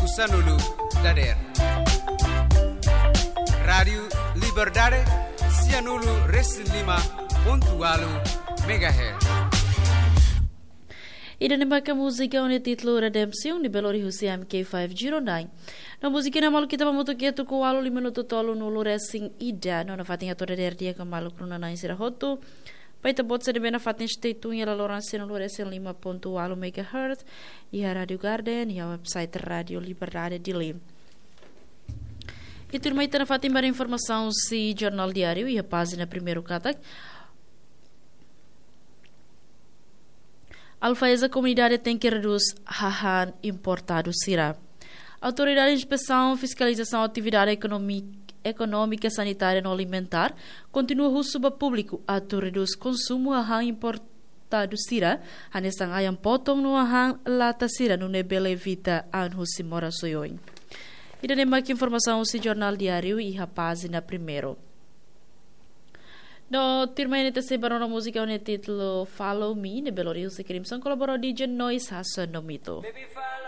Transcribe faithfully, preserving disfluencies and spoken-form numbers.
Kusanulu Dader Rádio Liberdade Cianulu Resilima Pontualu Megahertz. Ida nembaka música onde título Redemption de Belo Horizonte M K quinhentos e nove. Na música na malu kita pamoto ketu ko alu lima minuto tolo no racing ida no na fatinha toda der dia ka malu kruna na insira hoto. Paita bot se de bena fatin state ya la Lawrence no racing lima ponto alu megahertz e a Radio Garden e a website Radio Liberdade de Lim. E turma ita na fatin para informação se Jornal Diário e a página primeiro katak. Alfaeza a comunidade tem que reduzir hahan importado sira. Autoridade de Inspeção, Fiscalização, Atividade Econômica, econômica Sanitária e Alimentar continua o suba público a reduzir consumo hahan importado sira. Hanestang ayam potong no hahan lata sira no nebele evita anhu simora soyoin. E da que informação se Jornal Diário e a página primeiro. No termine te se barona música on título Follow Me de Belo Horizonte Crimson colaborou D J Noise Hassan no mito.